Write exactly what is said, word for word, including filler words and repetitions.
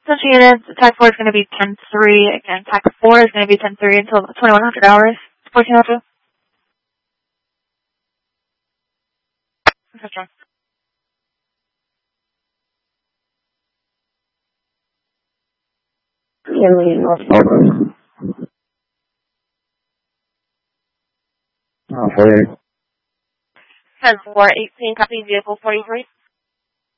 Attention units, Tac four is going to be ten three. Again, Tac four is going to be ten three until twenty-one hundred hours. fourteen oh two. Gotcha. Oh, sorry. ten four eighteen, copy vehicle forty-three.